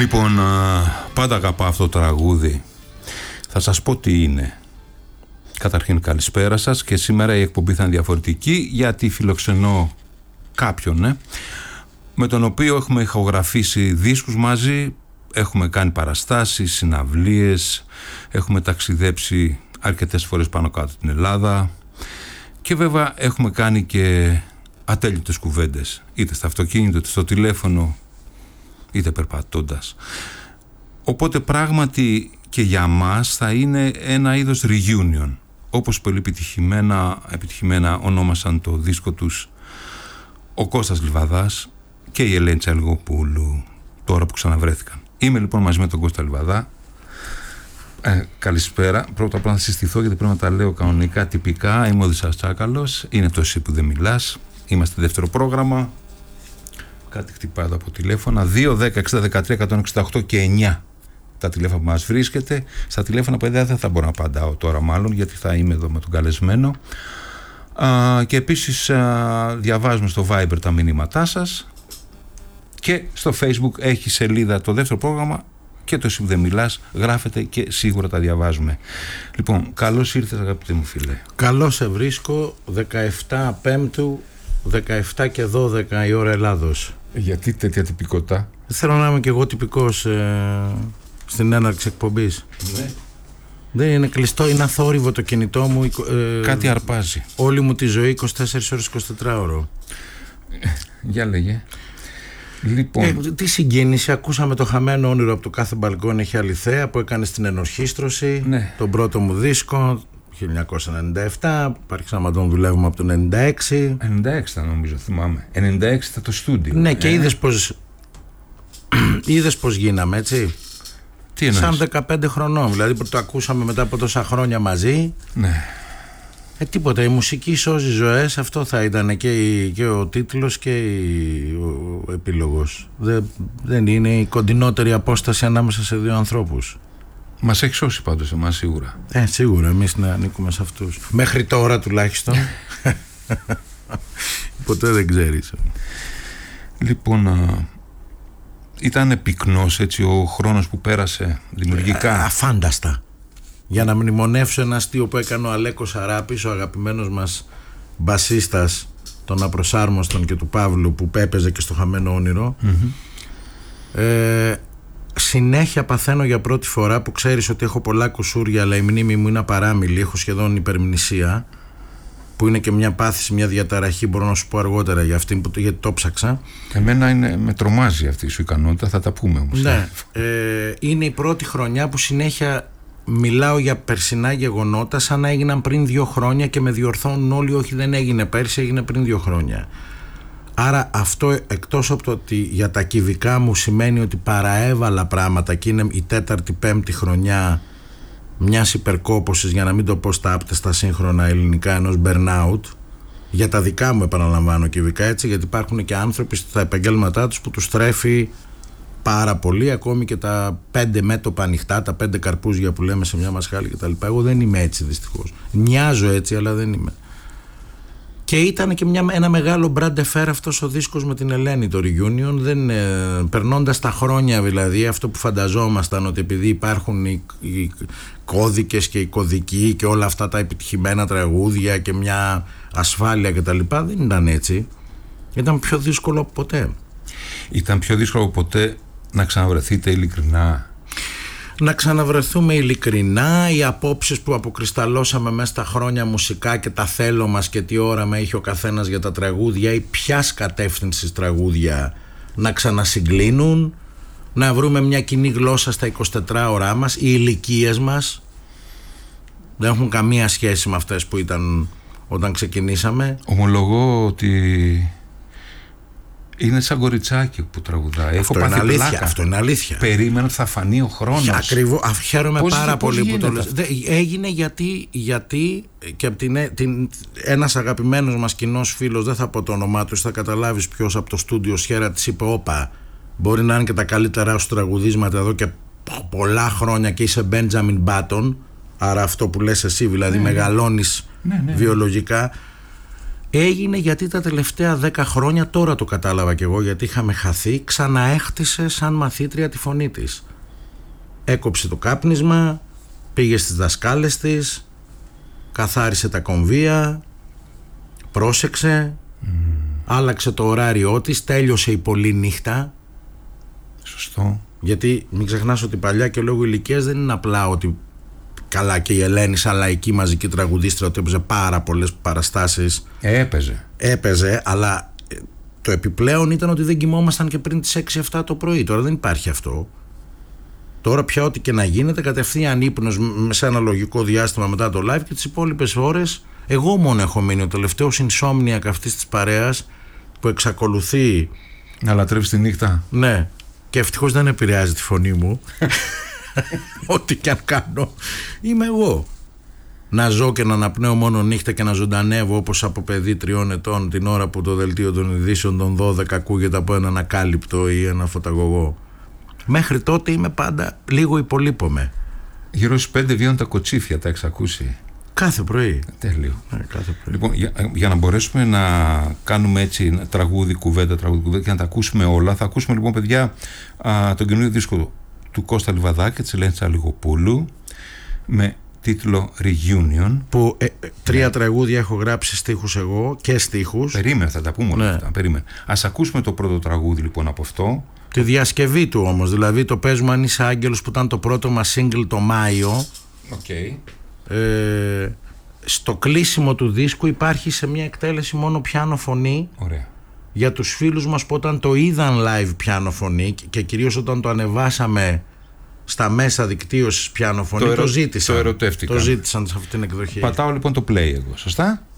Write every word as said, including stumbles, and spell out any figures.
Λοιπόν, πάντα αγαπάω αυτό το τραγούδι. Θα σας πω τι είναι. Καταρχήν καλησπέρα σας, και σήμερα η εκπομπή θα είναι διαφορετική γιατί φιλοξενώ κάποιον ε, με τον οποίο έχουμε ηχογραφήσει δίσκους μαζί, έχουμε κάνει παραστάσεις, συναυλίες, έχουμε ταξιδέψει αρκετές φορές πάνω κάτω την Ελλάδα και βέβαια έχουμε κάνει και ατέλειωτες κουβέντες, είτε στο αυτοκίνητο, είτε στο τηλέφωνο, είτε περπατώντας. Οπότε πράγματι και για μας θα είναι ένα είδος reunion, όπως πολύ επιτυχημένα, επιτυχημένα ονόμασαν το δίσκο τους ο Κώστας Λιβαδάς και η Ελένη Τσαλγοπούλου, τώρα που ξαναβρέθηκαν. Είμαι λοιπόν μαζί με τον Κώστα Λιβαδά. Ε, καλησπέρα. Πρώτα απ' όλα να συστηθώ, γιατί πρέπει να τα λέω κανονικά, τυπικά. Είμαι ο Οδυσσέας Τσάκαλος. Είναι το Εσύ που δεν μιλάς. Είμαστε δεύτερο πρόγραμμα. Κάτι χτυπάει εδώ από τηλέφωνα. δύο, δέκα, εξήντα, δεκατρία, εκατόν εξήντα οκτώ και εννιά τα τηλέφωνα που μας βρίσκεται. Στα τηλέφωνα που δεν θα μπορώ να απαντάω τώρα, μάλλον, γιατί θα είμαι εδώ με τον καλεσμένο. Α, και επίσης α, διαβάζουμε στο Viber τα μηνύματά σας. Και στο Facebook έχει σελίδα το δεύτερο πρόγραμμα και το Εσύ που δεν μιλάς, γράφετε και σίγουρα τα διαβάζουμε. Λοιπόν, καλώς ήρθες αγαπητέ μου φίλε. Καλώς σε βρίσκω, δεκαεφτά Πέμπτου, δεκαεφτά και δώδεκα η ώρα Ελλάδος. Γιατί τέτοια τυπικότητα? Θέλω να είμαι και εγώ τυπικός ε, στην έναρξη εκπομπής. Ναι. Δεν είναι κλειστό, είναι αθόρυβο το κινητό μου. Ε, Κάτι αρπάζει. Όλη μου τη ζωή είκοσι τέσσερις ώρες εικοσιτετράωρο. Ε, για λέγε. Λοιπόν. Ε, τι συγκίνηση, ακούσαμε το Χαμένο όνειρο από το κάθε μπαλκόνι έχει αληθέα που έκανε στην ενορχήστρωση, ναι. Τον πρώτο μου δίσκο χίλια εννιακόσια ενενήντα επτά, άρχισαμε να τον δουλεύουμε από το ενενήντα έξι. ενενήντα έξι θα νομίζω, θυμάμαι. ενενήντα έξι ήταν το στούντιο. Ναι, και ε. είδες πως είδες πως γίναμε, έτσι. Τι εννοείς? Σαν δεκαπέντε χρονών, δηλαδή που το ακούσαμε μετά από τόσα χρόνια μαζί. Ναι. Ε, τίποτα, η μουσική σώζει ζωές, αυτό θα ήταν και, η, και ο τίτλος και η, ο, ο επίλογος. Δεν, δεν είναι η κοντινότερη απόσταση ανάμεσα σε δύο ανθρώπους. Μας έχει σώσει πάντως εμάς σίγουρα. Ε, σίγουρα, εμείς να ανήκουμε σε αυτούς. Μέχρι τώρα τουλάχιστον. Ποτέ δεν ξέρεις. Λοιπόν, α, ήταν πυκνός έτσι ο χρόνος που πέρασε δημιουργικά. Α, αφάνταστα. Για να μνημονεύσω ένα αστείο που έκανε ο Αλέκος Αράπης, ο αγαπημένος μας μπασίστας των Απροσάρμοστων και του Παύλου που έπαιζε και στο Χαμένο όνειρο. Mm-hmm. ε, συνέχεια παθαίνω για πρώτη φορά, που ξέρεις ότι έχω πολλά κουσούρια αλλά η μνήμη μου είναι απαράμιλη, έχω σχεδόν υπερμνησία, που είναι και μια πάθηση, μια διαταραχή, μπορώ να σου πω αργότερα για αυτήν, που, γιατί το ψάξα. Εμένα είναι, με τρομάζει αυτή η σου ικανότητα, θα τα πούμε όμως. Ναι, ε, είναι η πρώτη χρονιά που συνέχεια μιλάω για περσινά γεγονότα σαν να έγιναν πριν δύο χρόνια και με διορθώνουν όλοι, όχι δεν έγινε πέρσι, έγινε πριν δύο χρόνια. Άρα αυτό, εκτός από το ότι για τα κυβικά μου σημαίνει ότι παραέβαλα πράγματα και είναι η τέταρτη πέμπτη χρονιά μιας υπερκόπωσης, για να μην το πω στα άπτεστα σύγχρονα ελληνικά, ενός burnout, για τα δικά μου επαναλαμβάνω κυβικά, έτσι, γιατί υπάρχουν και άνθρωποι στα επαγγέλματά τους που τους τρέφει πάρα πολύ, ακόμη και τα πέντε μέτωπα ανοιχτά, τα πέντε καρπούζια που λέμε σε μια μασχάλη κτλ. Εγώ δεν είμαι έτσι δυστυχώς. Μοιάζω έτσι, αλλά δεν είμαι. Και ήταν και μια, ένα μεγάλο brand affair αυτός ο δίσκος με την Ελένη, το Reunion. Δεν, ε, περνώντας τα χρόνια δηλαδή, αυτό που φανταζόμασταν ότι επειδή υπάρχουν οι, οι κώδικες και οι κωδικοί και όλα αυτά τα επιτυχημένα τραγούδια και μια ασφάλεια κτλ. Δεν ήταν έτσι. Ήταν πιο δύσκολο από ποτέ. Ήταν πιο δύσκολο από ποτέ να ξαναβρεθείτε ειλικρινά. Να ξαναβρεθούμε ειλικρινά, οι απόψεις που αποκρισταλώσαμε μέσα στα χρόνια μουσικά και τα θέλω μας και τι όραμα έχει ο καθένας για τα τραγούδια ή ποιας κατεύθυνσης τραγούδια να ξανασυγκλίνουν, να βρούμε μια κοινή γλώσσα στα εικοσιτετράωρά μας. Οι ηλικίες μας δεν έχουν καμία σχέση με αυτές που ήταν όταν ξεκινήσαμε. Ομολογώ ότι είναι σαν κοριτσάκι που τραγουδάει. Αυτό είναι αλήθεια. Αυτό είναι αλήθεια. Περίμενα ότι θα φανεί ο χρόνος. Ακριβώς. Χαίρομαι πώς, πάρα πώς πολύ που το λες. αυτό? Έγινε γιατί, γιατί και από την, την, ένας αγαπημένος μας κοινός φίλος, δεν θα πω το όνομά του, θα καταλάβεις ποιος, από το στούντιο Σιέρα, της είπε: όπα, μπορεί να είναι και τα καλύτερά σου τραγουδίσματα εδώ και πολλά χρόνια και είσαι Benjamin Button. Άρα αυτό που λες εσύ, δηλαδή ναι, μεγαλώνεις ναι, ναι, βιολογικά. Έγινε γιατί τα τελευταία δέκα χρόνια, τώρα το κατάλαβα κι εγώ γιατί είχαμε χαθεί, ξαναέχτισε σαν μαθήτρια τη φωνή της. Έκοψε το κάπνισμα, πήγε στις δασκάλες της, καθάρισε τα κομβία, πρόσεξε, mm. άλλαξε το ωράριό της, τέλειωσε η πολλή νύχτα. Σωστό. Γιατί μην ξεχνάς ότι παλιά και λόγω ηλικίας δεν είναι απλά ότι καλά και η Ελένη σαν λαϊκή μαζική τραγουδίστρια ότι έπαιζε πάρα πολλές παραστάσεις. Έπαιζε. Έπαιζε, αλλά το επιπλέον ήταν ότι δεν κοιμόμασταν και πριν τις έξι εφτά το πρωί. Τώρα δεν υπάρχει αυτό. Τώρα πια ό,τι και να γίνεται, κατευθείαν ύπνος σε ένα λογικό διάστημα μετά το live και τις υπόλοιπες ώρες. Εγώ μόνο έχω μείνει ο τελευταίος insomniac αυτής της παρέας που εξακολουθεί να λατρεύει τη νύχτα. Ναι, και ευτυχώς δεν επηρεάζει τη φωνή μου. Ό,τι και αν κάνω είμαι εγώ. Να ζω και να αναπνέω μόνο νύχτα και να ζωντανεύω όπως από παιδί τριών ετών την ώρα που το δελτίο των ειδήσεων των δώδεκα ακούγεται από έναν ακάλυπτο ή ένα φωταγωγό. Μέχρι τότε είμαι πάντα λίγο υπολείπομαι. Γύρω στις πέντε βγαίνουν τα κοτσίφια, τα έχεις ακούσει? Κάθε πρωί. Τέλειο. Ε, κάθε πρωί. Λοιπόν, για, για να μπορέσουμε να κάνουμε έτσι τραγούδι, κουβέντα, τραγούδι, κουβέντα και να τα ακούσουμε όλα, θα ακούσουμε λοιπόν, παιδιά, α, τον καινούριο δίσκο του Κώστα Λιβαδάκη και της Ελένης Αλιγοπούλου με τίτλο Reunion. Που ε, ε, τρία ναι. τραγούδια έχω γράψει στίχους εγώ και στίχους. Περίμενε, θα τα πούμε όλα ναι. αυτά. Περίμενε. Ας ακούσουμε το πρώτο τραγούδι λοιπόν από αυτό. Τη διασκευή του όμως, δηλαδή το «Παίζουμε αν είσαι άγγελος» που ήταν το πρώτο μας single το Μάιο. Okay. Ε, στο κλείσιμο του δίσκου υπάρχει σε μια εκτέλεση μόνο πιάνο φωνή. Ωραία. Για τους φίλους μας που όταν το είδαν live πιάνο φωνή και κυρίως όταν το ανεβάσαμε στα μέσα δικτύωσης πιάνο φωνή, το, το ζήτησαν. Το ερωτεύτηκαν. Το ζήτησαν σε αυτήν την εκδοχή. Πατάω λοιπόν το play εγώ, σωστά?